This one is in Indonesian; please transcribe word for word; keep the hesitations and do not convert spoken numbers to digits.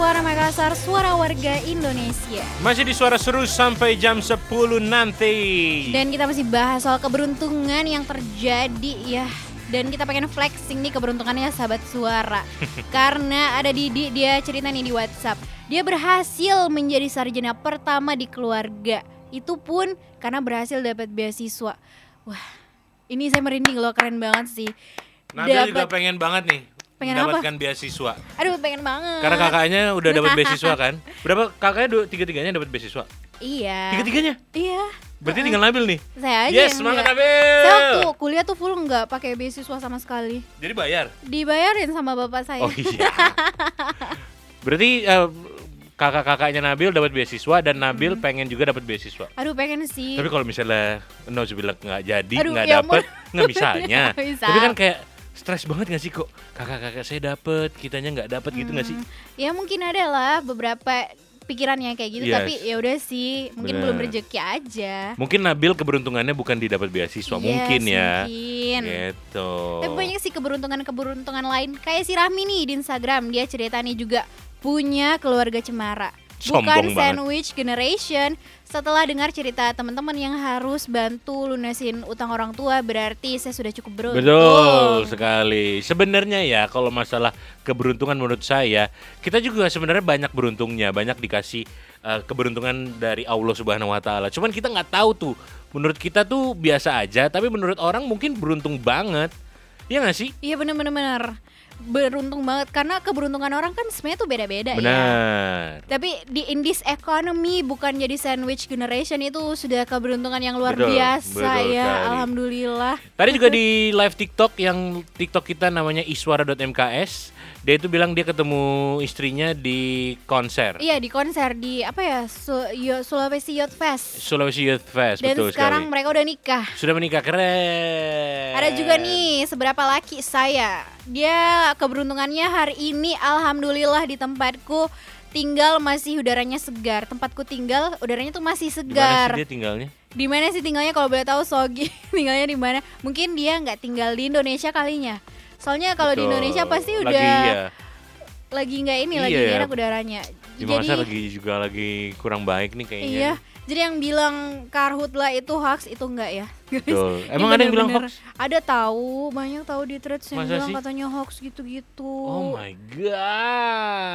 Suara Makassar, suara warga Indonesia. Masih di Suara Seru sampai jam sepuluh nanti. Dan kita masih bahas soal keberuntungan yang terjadi ya. Dan kita pengen flexing nih keberuntungannya sahabat suara. Karena ada Didi, dia cerita nih di WhatsApp. Dia berhasil menjadi sarjana pertama di keluarga. Itu pun karena berhasil dapat beasiswa. Wah, ini saya merinding loh, keren banget sih. Nabil juga pengen banget nih pengen mendapatkan apa? beasiswa. Aduh, pengen banget. Karena kakaknya udah dapat beasiswa kan? Berapa kakaknya du- tiga-tiganya dapat beasiswa? Iya. Tiga-tiganya? Iya. Berarti tinggal Nabil nih. Saya aja. Yes, yang semangat enggak. Nabil. Saya waktu kuliah tuh full nggak pakai beasiswa sama sekali. Jadi bayar? Dibayarin sama bapak saya. Oh iya. Berarti uh, kakak-kakaknya Nabil dapat beasiswa dan Nabil hmm. pengen juga dapat beasiswa. Aduh, pengen sih. Tapi kalau misalnya Nauzubillah nggak jadi, Aduh, nggak ya dapat, nggak misalnya. Bisa. Tapi kan kayak stres banget nggak sih kok kakak-kakak saya dapat, kitanya nggak dapat, gitu nggak sih? Ya mungkin ada lah beberapa pikirannya kayak gitu, Yes. tapi ya udah sih, mungkin Bener. belum rezeki aja. Mungkin Nabil keberuntungannya bukan didapat beasiswa, Yes, mungkin ya. Mungkin. Gitu. Tapi banyak sih keberuntungan-keberuntungan lain. Kayak si Rahmi nih di Instagram, dia cerita nih juga punya keluarga cemara. Bukan Sombong banget. sandwich generation. Setelah dengar cerita teman-teman yang harus bantu lunasin utang orang tua, berarti saya sudah cukup beruntung. Betul sekali. Sebenarnya ya kalau masalah keberuntungan menurut saya, kita juga sebenarnya banyak beruntungnya, banyak dikasih uh, keberuntungan dari Allah Subhanahu Wa Taala. Cuman kita nggak tahu tuh. Menurut kita tuh biasa aja, tapi menurut orang mungkin beruntung banget. Iya nggak sih? Iya, benar-benar beruntung banget karena keberuntungan orang kan sebenarnya tuh beda-beda. Benar. Ya. Tapi di in this economy bukan jadi sandwich generation itu sudah keberuntungan yang luar Betul, biasa betul ya. sekali. Alhamdulillah. Tadi juga di live TikTok yang TikTok kita namanya iswara dot m k s, dia itu bilang dia ketemu istrinya di konser. Iya, di konser di apa ya? Su- Yo- Sulawesi Youth Fest. Sulawesi Youth Fest, Dan betul sekarang sekali. mereka udah nikah. Sudah menikah, keren. Ada juga nih seberapa laki saya. Dia keberuntungannya hari ini alhamdulillah di tempatku tinggal masih udaranya segar. Tempatku tinggal udaranya tuh masih Di mana segar. sih dia tinggalnya? Di mana sih tinggalnya kalau boleh tahu Sogi? Tinggalnya di mana? Mungkin dia nggak tinggal di Indonesia kalinya. Soalnya kalau di Betul. Indonesia pasti udah lagi, iya. lagi nggak ini, Iya lagi ya. nggak enak udaranya. Di Makassar lagi juga lagi kurang baik nih kayaknya. Iya. Jadi yang bilang karhutla itu hoax itu enggak ya? Betul. Ini Emang ada yang bilang bener-bener- hoax? Ada tahu, banyak tahu di threads yang Masa bilang sih? katanya hoax gitu-gitu. Oh my god.